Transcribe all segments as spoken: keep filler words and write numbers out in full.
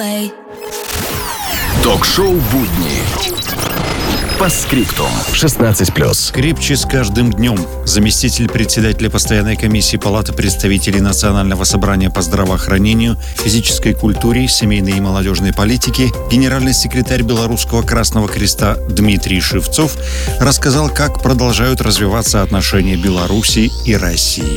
away. Ток-шоу «Будни». По скриптум. шестнадцать плюс. Крепче с каждым днем. Заместитель председателя постоянной комиссии Палаты представителей Национального собрания по здравоохранению, физической культуре, семейной и молодежной политике, генеральный секретарь Белорусского Красного Креста Дмитрий Шевцов рассказал, как продолжают развиваться отношения Беларуси и России.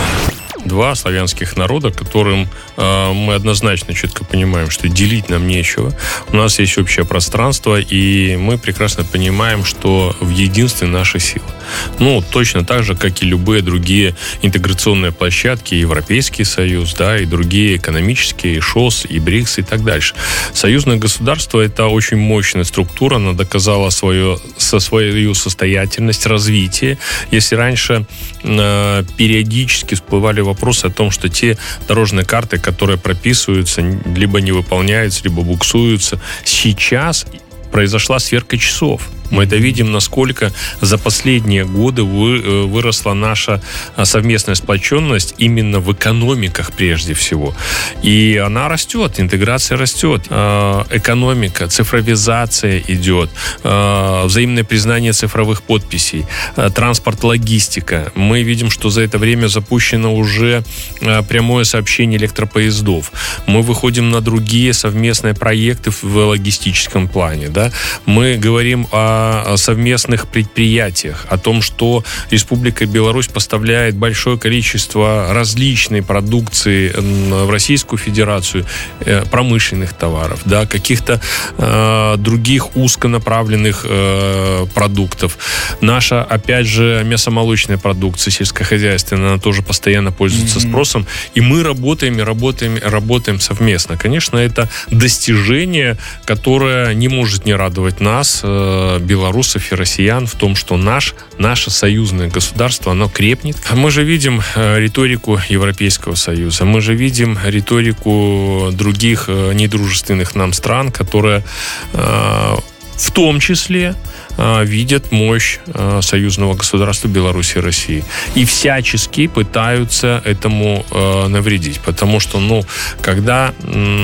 Два славянских народа, которым э, мы однозначно четко понимаем, что делить нам нечего. У нас есть общее пространство, и мы прекрасно понимаем, что в единстве наша сила. Ну, точно так же, как и любые другие интеграционные площадки, Европейский Союз, да, и другие экономические, и ШОС, и БРИКС, и так дальше. Союзное государство – это очень мощная структура, она доказала свое, со свою состоятельность, развитие. Если раньше э, периодически всплывали вопросы, Вопрос о том, что те дорожные карты, которые прописываются, либо не выполняются, либо буксуются, сейчас произошла сверка часов. Мы это видим, насколько за последние годы вы, выросла наша совместная сплоченность именно в экономиках прежде всего. И она растет, интеграция растет, экономика, цифровизация идет, взаимное признание цифровых подписей, транспорт, логистика. Мы видим, что за это время запущено уже прямое сообщение электропоездов. Мы выходим на другие совместные проекты в логистическом плане. Да? Мы говорим о о совместных предприятиях, о том, что Республика Беларусь поставляет большое количество различной продукции в Российскую Федерацию, промышленных товаров, да, каких-то э, других узконаправленных э, продуктов. Наша, опять же, мясомолочная продукция сельскохозяйственная, она тоже постоянно пользуется mm-hmm. спросом, и мы работаем, и работаем, и работаем совместно. Конечно, это достижение, которое не может не радовать нас, э, белорусов и россиян, в том, что наш, наше союзное государство, оно крепнет. Мы же видим э, риторику Европейского Союза, мы же видим риторику других э, недружественных нам стран, которые э, в том числе э, видят мощь э, союзного государства Беларуси и России. И всячески пытаются этому э, навредить. Потому что, ну, когда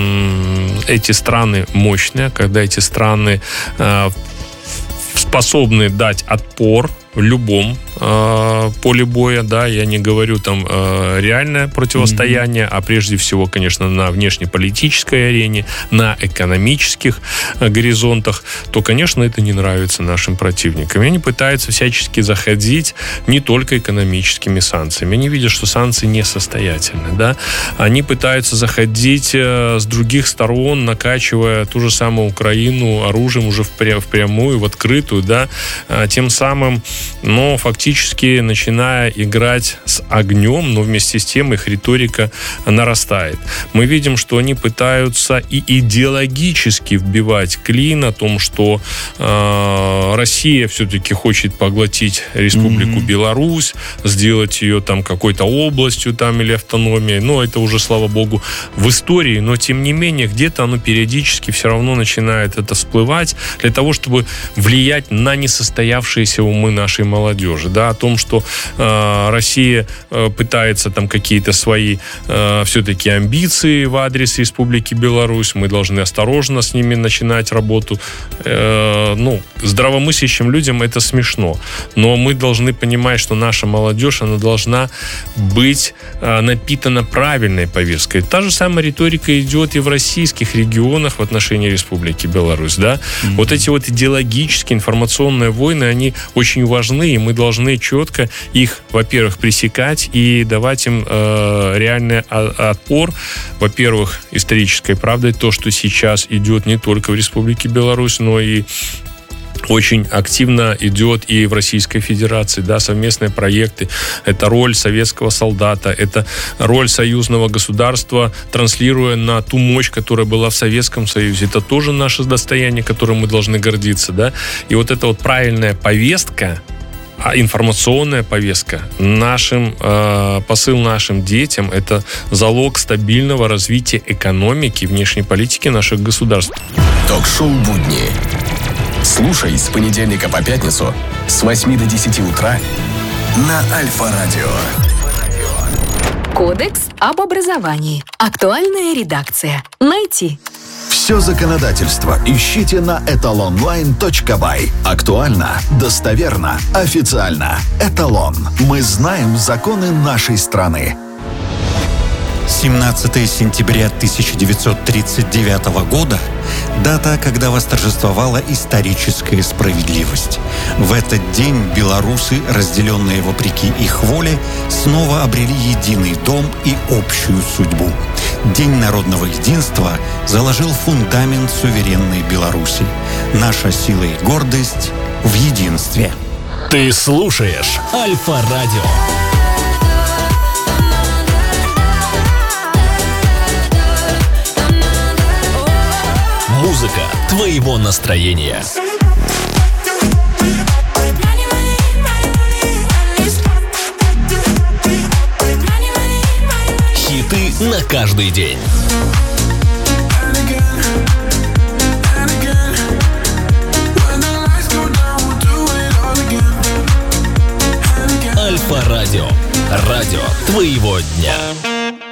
э, эти страны мощные, когда эти страны э, способны дать отпор в любом э, поле боя, да, я не говорю там э, реальное противостояние, mm-hmm. а прежде всего, конечно, на внешнеполитической арене, на экономических э, горизонтах, то, конечно, это не нравится нашим противникам. И они пытаются всячески заходить не только экономическими санкциями. Они видят, что санкции несостоятельны, да. Они пытаются заходить э, с других сторон, накачивая ту же самую Украину оружием уже впря- впрямую, в открытую, да, э, тем самым но фактически начиная играть с огнем, но вместе с тем их риторика нарастает. Мы видим, что они пытаются и идеологически вбивать клин о том, что э, Россия все-таки хочет поглотить Республику mm-hmm. Беларусь, сделать ее там какой-то областью там, или автономией. Но это уже, слава богу, в истории. Но, тем не менее, где-то оно периодически все равно начинает это всплывать для того, чтобы влиять на несостоявшиеся умы наших нашей молодежи, да, о том, что э, Россия э, пытается там какие-то свои э, все-таки амбиции в адрес Республики Беларусь, мы должны осторожно с ними начинать работу. Э, ну, здравомыслящим людям это смешно, но мы должны понимать, что наша молодежь, она должна быть э, напитана правильной повесткой. Та же самая риторика идет и в российских регионах в отношении Республики Беларусь, да. Mm-hmm. Вот эти вот идеологические информационные войны, они очень важны, и мы должны четко их, во-первых, пресекать и давать им э, реальный отпор. Во-первых, исторической правдой, то, что сейчас идет не только в Республике Беларусь, но и очень активно идет и в Российской Федерации, да, совместные проекты. Это роль советского солдата, это роль союзного государства, транслируя на ту мощь, которая была в Советском Союзе. Это тоже наше достояние, которым мы должны гордиться, да. И вот эта вот правильная повестка, информационная повестка нашим, э, посыл нашим детям, это залог стабильного развития экономики и внешней политики наших государств. Ток-шоу «Будни». Слушай с понедельника по пятницу с восьми до десяти утра на Альфа-радио. Кодекс об образовании. Актуальная редакция. Найти. Все законодательство ищите на эталонлайн точка бай. Актуально, достоверно, официально. Эталон. Мы знаем законы нашей страны. семнадцатое сентября тысяча девятьсот тридцать девятого года – дата, когда восторжествовала историческая справедливость. В этот день белорусы, разделенные вопреки их воле, снова обрели единый дом и общую судьбу. День народного единства заложил фундамент суверенной Беларуси. Наша сила и гордость в единстве. Ты слушаешь Альфа-радио. Музыка твоего настроения. Хиты на каждый день. Альфа-радио. Радио твоего дня.